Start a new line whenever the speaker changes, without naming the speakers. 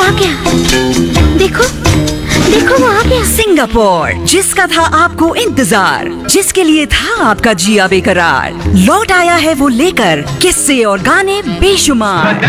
आ गया, देखो देखो वो आ गया।
सिंगापुर, जिसका था आपको इंतजार, जिसके लिए था आपका जिया बेकरार, लौट आया है वो लेकर किस्से और गाने बेशुमार।